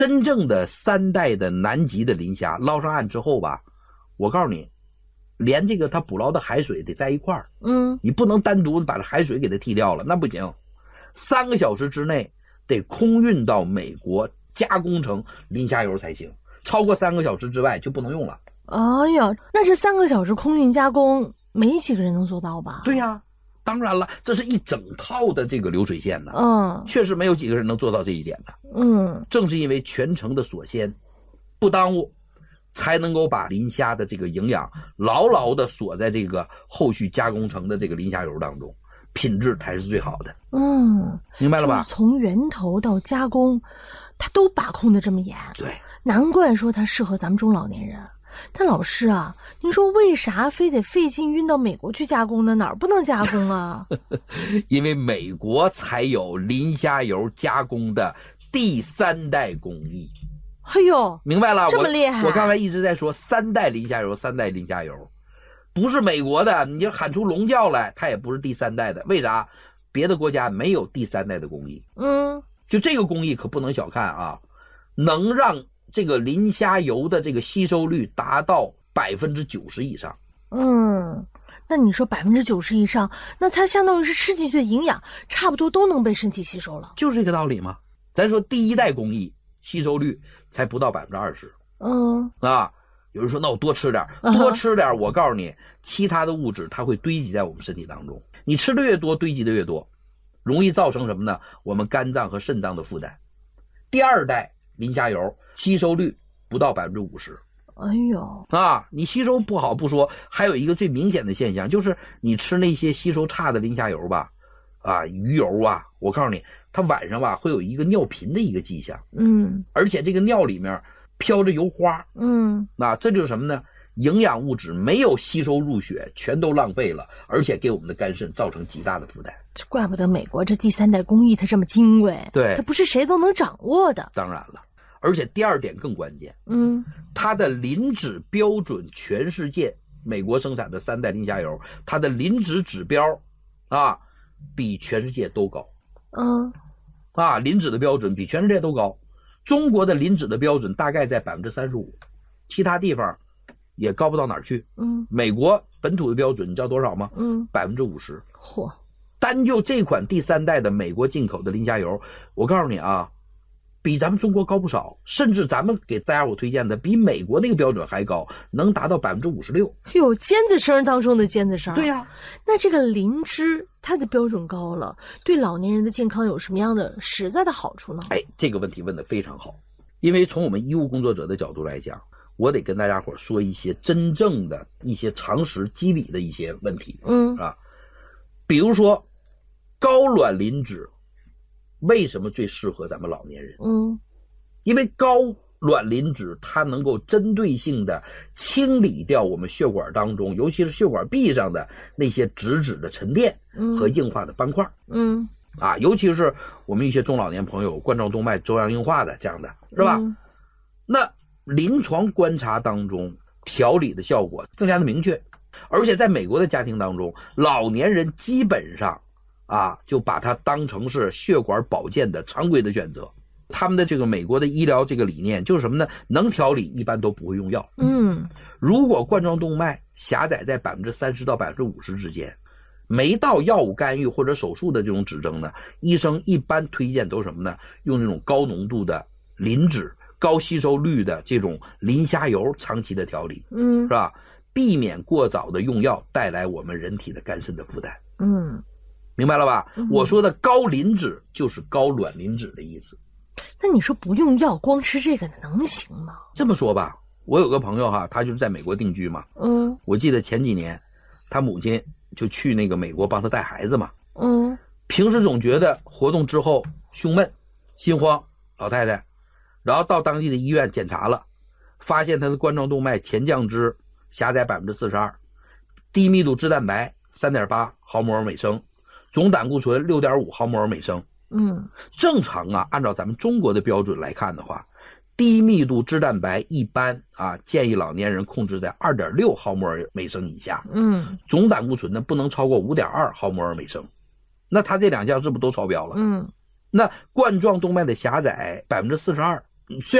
真正的3代的南极的磷虾捞上岸之后吧，我告诉你，连这个它捕捞的海水得在一块儿，你不能单独把这海水给它剔掉了，那不行。3个小时之内得空运到美国加工成磷虾油才行，超过3个小时之外就不能用了。 哎呀，那这3个小时空运加工，没几个人能做到吧？ 对呀，当然了，这是一整套的这个流水线的，确实没有几个人能做到这一点的。正是因为全程的锁鲜，不耽误，才能够把磷虾的这个营养牢牢的锁在这个后续加工成的这个磷虾油当中，品质才是最好的。明白了吧？ 就是从源头到加工，它都把控的这么严。 对， 难怪说它适合咱们中老年人。但老师啊，您说为啥非得费劲运到美国去加工呢？哪儿不能加工啊？ 因为美国才有磷虾油加工的第3代工艺。 哎呦， 明白了， 这么厉害！ 我刚才一直在说3代磷虾油，3代磷虾油，不是美国的，你就喊出龙叫来，它也不是第3代的。为啥？别的国家没有第3代的工艺。就这个工艺可不能小看啊，能让这个磷虾油的这个吸收率达到90%以上。 那你说90%以上，那它相当于是吃进去的营养差不多都能被身体吸收了， 就是这个道理嘛。咱说第1代工艺吸收率才不到20%。有人说那我多吃点，我告诉你，其他的物质它会堆积在我们身体当中，你吃的越多，堆积的越多，容易造成什么呢？我们肝脏和肾脏的负担。第2代磷虾油吸收率不到50%。 哎呦你吸收不好不说，还有一个最明显的现象，就是你吃那些吸收差的磷虾油吧，鱼油啊，我告诉你，它晚上吧会有一个尿频的一个迹象。而且这个尿里面飘着油花。这就是什么呢？营养物质没有吸收入血，全都浪费了，而且给我们的肝肾造成极大的负担。 怪不得美国这第3代工艺它这么金贵， 对， 它不是谁都能掌握的。 当然了，而且第2点更关键，它的磷脂标准，全世界美国生产的3代磷虾油，它的磷脂指标比全世界都高。磷脂的标准比全世界都高。中国的磷脂的标准大概在35%，其他地方也高不到哪儿去。美国本土的标准你知道多少吗？50%。 嚯！ 单就这款第3代的美国进口的磷虾油，我告诉你啊，比咱们中国高不少，甚至咱们给大家伙推荐的比美国那个标准还高，能达到56%。 哟，尖子生当中的尖子生。 对呀。 那这个磷脂它的标准高了，对老年人的健康有什么样的实在的好处呢？ 这个问题问得非常好。因为从我们医务工作者的角度来讲，我得跟大家伙说一些真正的一些常识机理的一些问题。比如说高卵磷脂为什么最适合咱们老年人？因为高卵磷脂它能够针对性的清理掉我们血管当中，尤其是血管壁上的那些脂质的沉淀和硬化的斑块。尤其是我们一些中老年朋友冠状动脉粥样硬化的这样的，是吧？那临床观察当中调理的效果更加的明确，而且在美国的家庭当中，老年人基本上就把它当成是血管保健的常规的选择。他们的这个美国的医疗这个理念就是什么呢？能调理一般都不会用药。如果冠状动脉狭窄在30%到50%之间，没到药物干预或者手术的这种指征呢，医生一般推荐都是什么呢？用这种高浓度的磷脂、高吸收率的这种磷虾油长期的调理，是吧？避免过早的用药带来我们人体的肝肾的负担。明白了吧？我说的高磷脂就是高卵磷脂的意思。 那你说不用药光吃这个能行吗？ 这么说吧，我有个朋友他就是在美国定居嘛。我记得前几年他母亲就去那个美国帮他带孩子嘛。平时总觉得活动之后胸闷心慌，老太太然后到当地的医院检查了，发现他的冠状动脉前降支狭窄42%，低密度脂蛋白3.8毫摩尔每升，总胆固醇6.5毫摩尔每升。正常按照咱们中国的标准来看的话，低密度脂蛋白一般建议老年人控制在2.6毫摩尔每升以下。总胆固醇呢不能超过5.2毫摩尔每升。那他这2项是不是都超标了？那冠状动脉的狭窄42%， 虽